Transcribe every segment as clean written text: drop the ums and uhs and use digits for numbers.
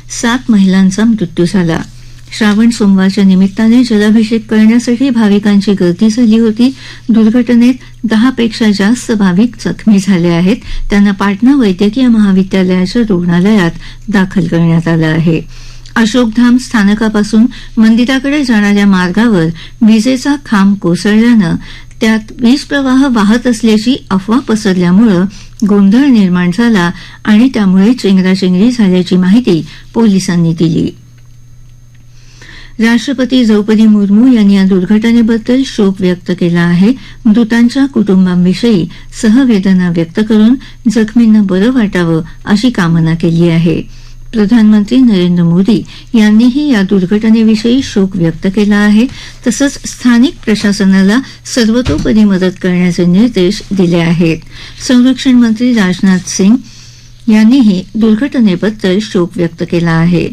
7 महिलांचा मृत्यू झाला. श्रावण सोमवारच्या निमित्ताने जलाभिषेक करण्यासाठी भाविकांची गर्दी झाली होती. दुर्घटनेत 10 पेक्षा जास्त भाविक जखमी झाले आहेत. त्यांना पाटणा वैद्यकीय महाविद्यालयाच्या रुग्णालयात दाखल करण्यात आलं आहे. अशोकधाम स्थानकापासून मंदिराकडे जाणाऱ्या मार्गावर विजेचा खांब कोसळल्यानं त्यात वीज प्रवाह वाहत असल्याची अफवा पसरल्यामुळे गोंधळ निर्माण झाला आणि त्यामुळे चेंगराचेंगरी झाल्याची माहिती पोलिसांनी दिली. राष्ट्रपती द्रौपदी मुर्मू यांनी या दुर्घटनेबद्दल शोक व्यक्त केला आहे. मृतांच्या कुटुंबांविषयी सहवेदना व्यक्त करून जखमींना बरं वाटावं अशी कामना केली आहे. प्रधानमंत्री नरेंद्र मोदी यांनीही या दुर्घटनेविषयी शोक व्यक्त केला आहे. तसंच स्थानिक प्रशासनाला सर्वतोपरी मदत करण्याचे निर्देश दिले आहेत. संरक्षण मंत्री राजनाथ सिंग यांनीही दुर्घटनेबद्दल शोक व्यक्त केला आहे.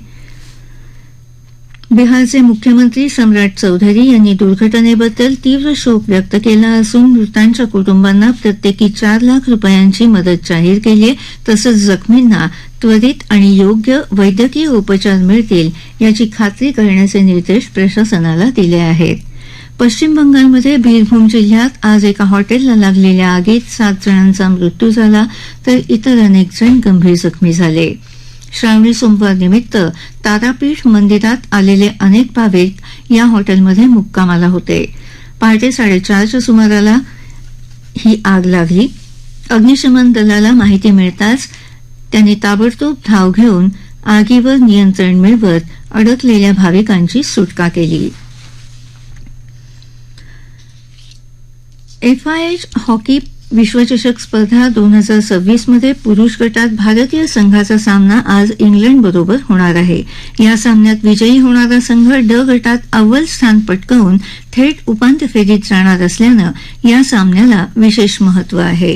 बिहारचे मुख्यमंत्री सम्राट चौधरी यांनी दुर्घटनेबद्दल तीव्र शोक व्यक्त केला असून मृतांच्या कुटुंबांना प्रत्येकी 4 लाख रुपयांची मदत जाहीर केली आहे. तसंच जखमींना त्वरित आणि योग्य वैद्यकीय उपचार मिळतील याची खात्री करण्याचे निर्देश प्रशासनाला दिले आहेत. पश्चिम बंगालमध्ये बीरभूम जिल्ह्यात आज एका हॉटेलला लागलेल्या आगीत 7 जणांचा मृत्यू झाला तर इतर अनेक जण गंभीर जखमी झाले. श्रावणी सोमवार निमित्त तारापीठ मंदिरात आलेले अनेक भाविक या हॉटेलमध्ये मुक्कामाला होते. पहाटे 4:30च्या सुमाराला ही आग लागली. अग्निशमन दलाला माहिती मिळताच त्यांनी ताबडतोब धाव घेऊन आगीवर नियंत्रण मिळवत अडकलेल्या भाविकांची सुटका केली. FIH हॉकी विश्वचषक स्पर्धा 2026 मध्ये पुरुष गटात भारतीय संघाचा सामना आज इंग्लंडबरोबर होणार आहे. या सामन्यात विजयी होणारा संघ ड गटात अव्वल स्थान पटकावून थेट उपांत्य फेरीत जाणार असल्यानं या सामन्याला विशेष महत्त्व आहे.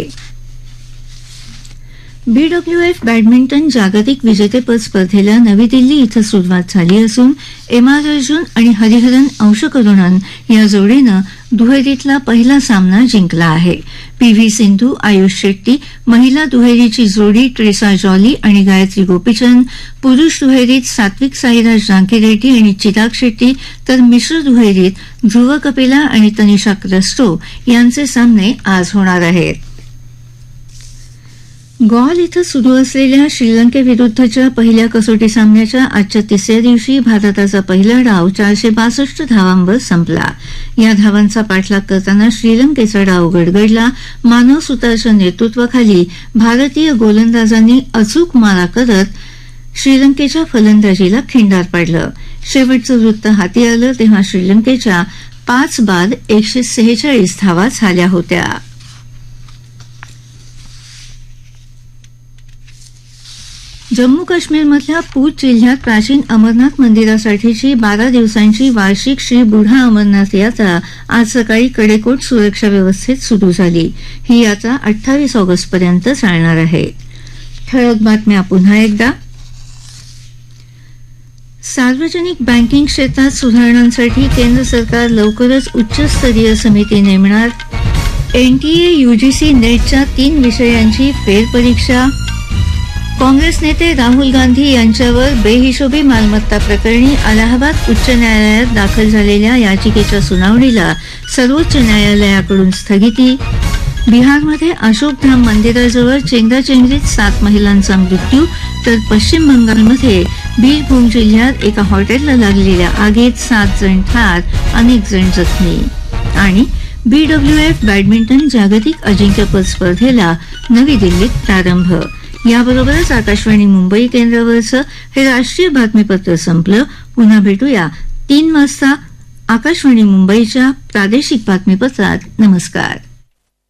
BWF बॅडमिंटन जागतिक विजेतेपद स्पर्धेला नवी दिल्ली इथं सुरुवात झाली असून एम.आर. अर्जुन आणि हरिहरन अंशुकरुणन या जोडीनं दुहेरीतला पहिला सामना जिंकला आहे. PV सिंधू, आयुष शेट्टी, महिला दुहेरीची जोडी ट्रेसा जॉली आणि गायत्री गोपीचंद, पुरुष दुहेरीत सात्विक साईराज रांकीरेड्डी आणि चिराग शेट्टी तर मिश्र दुहेरीत ध्रुव कपिला आणि तनिषा क्रिस्टो यांचे सामने आज होणार आहेत. गॉल इथं सुरू असलेल्या श्रीलंकेविरुद्धच्या पहिल्या कसोटी सामन्याच्या आजच्या 3ऱ्या दिवशी भारताचा पहिला डाव 462 धावांवर संपला. या धावांचा पाठलाग करताना श्रीलंकेचा डाव गडगडला. मानव सुतारच्या नेतृत्वाखाली भारतीय गोलंदाजांनी अचूक मारा करत श्रीलंकेच्या फलंदाजीला खिंडार पाडलं. शेवटचं वृत्त हाती आलं तेव्हा श्रीलंकेच्या 5 बाद 146 धावा झाल्या होत्या. जम्मू काश्मीरमधल्या पूंछ जिल्ह्यात प्राचीन अमरनाथ मंदिरासाठीची 12 दिवसांची वार्षिक श्री बुढा अमरनाथ यात्रा आज सकाळी कडेकोट सुरक्षा व्यवस्थेत सुरू झाली. ही यात्रा 28 ऑगस्टपर्यंत चालणार आहे. ठळक बातम्या पुन्हा एकदा. सार्वजनिक बँकिंग क्षेत्रात सुधारणांसाठी केंद्र सरकार लवकरच उच्चस्तरीय समिती नेमणार. NTA UGC नेटच्या 3 विषयांची फेरपरीक्षा. काँग्रेस नेते राहुल गांधी यांच्यावर बेहिशोबी मालमत्ता प्रकरणी अलाहाबाद उच्च न्यायालयात दाखल झालेल्या याचिकेच्या सुनावणीला सर्वोच्च न्यायालयाकडून स्थगिती. बिहारमध्ये अशोकधाम मंदिराजवळ चेंगराचेंगरीत 7 महिलांचा मृत्यू तर पश्चिम बंगालमध्ये बीरभूम जिल्ह्यात एका हॉटेलला लागलेल्या आगीत 7 जण ठार, अनेक जण जखमी. आणि BWF बॅडमिंटन जागतिक अजिंक्यपद स्पर्धेला नवी दिल्लीत प्रारंभ. याबरोबरच आकाशवाणी मुंबई केंद्रावरचं हे राष्ट्रीय बातमीपत्र संपलं. पुन्हा भेटूया 3 वाजता आकाशवाणी मुंबईच्या प्रादेशिक बातमीपत्रात. नमस्कार.